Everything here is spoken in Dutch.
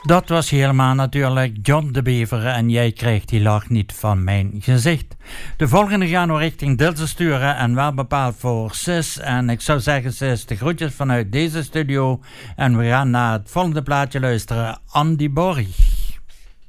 Dat was helemaal natuurlijk John de Bever en jij krijgt die lach niet van mijn gezicht. De volgende gaan we richting Dilse sturen en wel bepaald voor Sis. En ik zou zeggen Sis, de groetjes vanuit deze studio. En we gaan naar het volgende plaatje luisteren, Andy Borg.